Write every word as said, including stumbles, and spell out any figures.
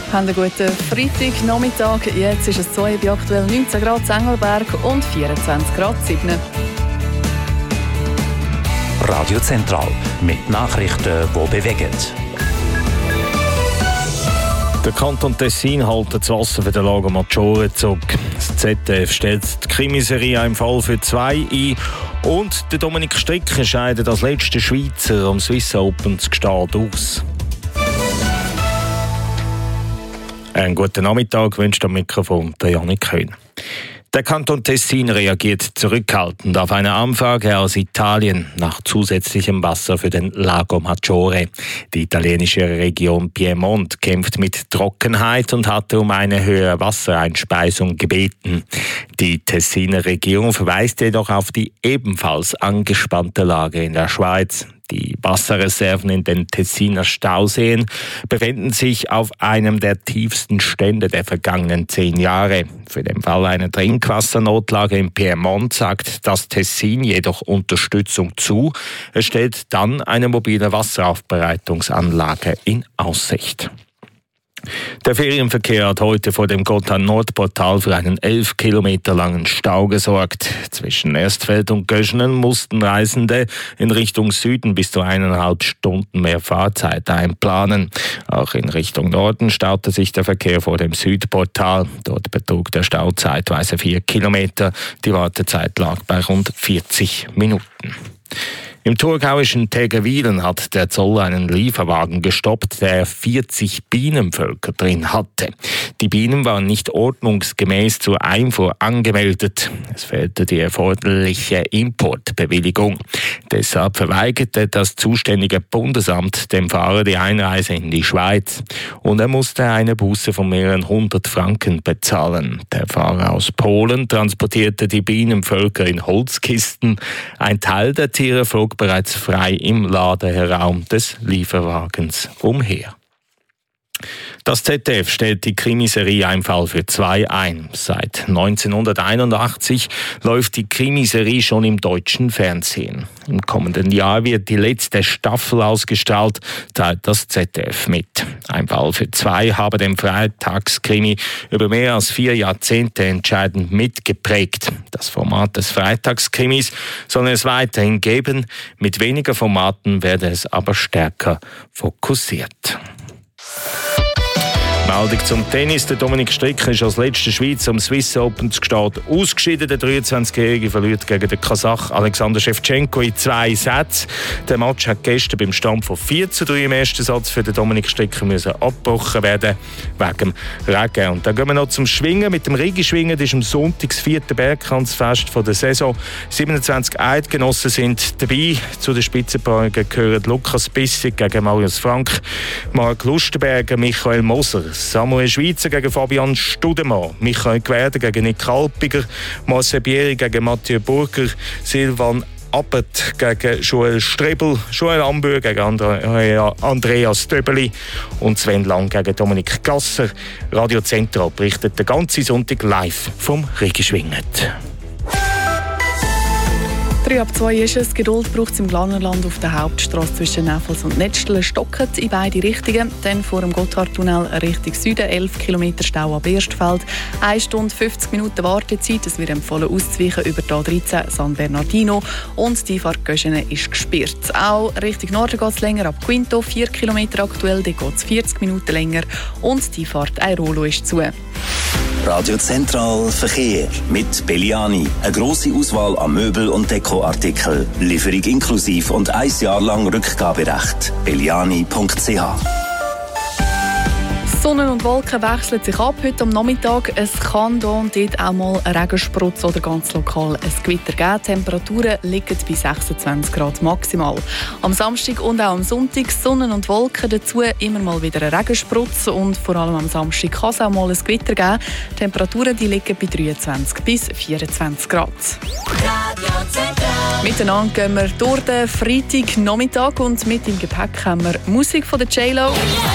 Haben einen guten Freitagnachmittag. Jetzt ist es zwei bei aktuell neunzehn Grad in Engelberg und vierundzwanzig Grad sieben. Radio Zentral mit Nachrichten, die bewegen. Der Kanton Tessin hält das Wasser für den Lago Maggiore zurück. Das Z D F stellt die Krimiserie im Fall für zwei ein. Und der Dominik Stricker scheidet als letzter Schweizer am Swiss Open zu Gstaad aus. Einen guten Nachmittag wünscht am Mikrofon der Janik Köhn. Der Kanton Tessin reagiert zurückhaltend auf eine Anfrage aus Italien nach zusätzlichem Wasser für den Lago Maggiore. Die italienische Region Piemont kämpft mit Trockenheit und hatte um eine höhere Wassereinspeisung gebeten. Die Tessiner Regierung verweist jedoch auf die ebenfalls angespannte Lage in der Schweiz. Die Wasserreserven in den Tessiner Stauseen befinden sich auf einem der tiefsten Stände der vergangenen zehn Jahre. Für den Fall einer Trinkwassernotlage im Piemont sagt das Tessin jedoch Unterstützung zu. Es stellt dann eine mobile Wasseraufbereitungsanlage in Aussicht. Der Ferienverkehr hat heute vor dem Gotthard-Nordportal für einen elf Kilometer langen Stau gesorgt. Zwischen Erstfeld und Göschenen mussten Reisende in Richtung Süden bis zu eineinhalb Stunden mehr Fahrzeit einplanen. Auch in Richtung Norden staute sich der Verkehr vor dem Südportal. Dort betrug der Stau zeitweise vier Kilometer. Die Wartezeit lag bei rund vierzig Minuten. Im thurgauischen Tägerwilen hat der Zoll einen Lieferwagen gestoppt, der vierzig Bienenvölker drin hatte. Die Bienen waren nicht ordnungsgemäß zur Einfuhr angemeldet. Es fehlte die erforderliche Importbewilligung. Deshalb verweigerte das zuständige Bundesamt dem Fahrer die Einreise in die Schweiz. Und er musste eine Buße von mehreren hundert Franken bezahlen. Der Fahrer aus Polen transportierte die Bienenvölker in Holzkisten. Ein Teil der Tiere flog bereits frei im Laderaum des Lieferwagens umher. Das Z D F stellt die Krimiserie Ein Fall für zwei ein. Seit neunzehnhunderteinundachtzig läuft die Krimiserie schon im deutschen Fernsehen. Im kommenden Jahr wird die letzte Staffel ausgestrahlt, teilt das Z D F mit. Ein Fall für zwei habe den Freitagskrimi über mehr als vier Jahrzehnte entscheidend mitgeprägt. Das Format des Freitagskrimis soll es weiterhin geben. Mit weniger Formaten werde es aber stärker fokussiert. Meldung zum Tennis. Der Dominik Stricker ist als letzter Schweizer am Swiss Open zu Gstaad ausgeschieden. Der dreiundzwanzigjährige verliert gegen den Kasach Alexander Shevchenko in zwei Sätzen. Der Match hat gestern beim Stand von vier zu drei im ersten Satz für den Dominik Stricker müssen abgebrochen werden wegen Regen. Und dann gehen wir noch zum Schwingen. Mit dem Rigi-Schwingen ist am Sonntag das vierte Bergkantsfest der Saison. siebenundzwanzig Eidgenossen sind dabei. Zu den Spitzenpaarungen gehören Lukas Bissig gegen Marius Frank, Marc Lustenberger, Michael Moser, Samuel Schweizer gegen Fabian Studemann, Michael Gwerder gegen Nick Halpiger, Marcel Bieri gegen Mathieu Burger, Silvan Abbott gegen Joel Strebel, Joel Ambür gegen Andrea, Andreas Döbeli und Sven Lang gegen Dominik Gasser. Radio Zentral berichtet den ganzen Sonntag live vom Rigi-Schwingen. Drei ab zwei ist es. Geduld braucht es im Glanerland auf der Hauptstrasse zwischen Näfels und Netzstelen. Stocket in beide Richtungen. Dann vor dem Gotthardtunnel Richtung Süden. elf Kilometer Stau ab Erstfeld. eine Stunde fünfzig Minuten Wartezeit. Es wird empfohlen auszuweichen über die A dreizehn San Bernardino. Und die Einfahrt Göschenen ist gesperrt. Auch Richtung Norden geht es länger ab Quinto. vier Kilometer aktuell. Dort geht es vierzig Minuten länger. Und die Einfahrt Airolo ist zu. Radio Zentral Verkehr mit Belliani. Eine grosse Auswahl an Möbel- und Dekoartikeln. Lieferung inklusiv und ein Jahr lang Rückgaberecht. belliani punkt c h. Sonne und Wolken wechseln sich ab heute am Nachmittag. Es kann hier und dort auch mal eine Regenspritze oder ganz lokal ein Gewitter geben. Die Temperaturen liegen bei sechsundzwanzig Grad maximal. Am Samstag und auch am Sonntag Sonne und Wolken, dazu immer mal wieder eine Regenspritze und vor allem am Samstag kann es auch mal ein Gewitter geben. Die Temperaturen die liegen bei dreiundzwanzig bis vierundzwanzig Grad. Miteinander gehen wir durch den Freitagnachmittag und mit im Gepäck haben wir Musik von der J-Lo.